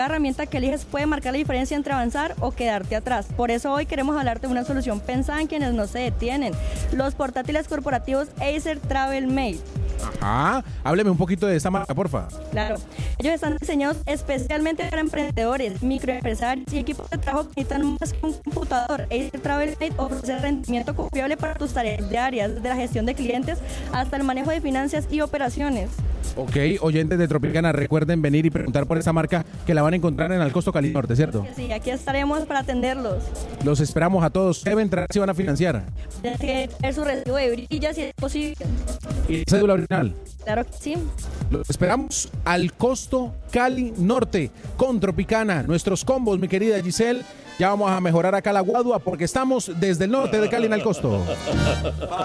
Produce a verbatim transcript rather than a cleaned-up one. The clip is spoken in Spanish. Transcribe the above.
cada herramienta que eliges puede marcar la diferencia entre avanzar o quedarte atrás. Por eso hoy queremos hablarte de una solución pensada en quienes no se detienen. Los portátiles corporativos Acer Travel Mate. Ajá, hábleme un poquito de esta marca, porfa. Claro, ellos están diseñados especialmente para emprendedores, microempresarios y equipos de trabajo que necesitan más que un computador. Acer Travel Mate ofrece rendimiento confiable para tus tareas diarias, desde la gestión de clientes hasta el manejo de finanzas y operaciones. Ok, oyentes de Tropicana, recuerden venir y preguntar por esta marca que la van a encontrar en Alcosto, Cali Norte, ¿cierto? Sí, aquí estaremos para atenderlos. Los esperamos a todos. Deben entrar si van a financiar. Tienes que tener su recibo de brilla si es posible. ¿Y cédula original? Claro que sí. Los esperamos al Costo Cali Norte con Tropicana. Nuestros combos, mi querida Giselle. Ya vamos a mejorar acá la guadua porque estamos desde el norte de Cali en el Costo.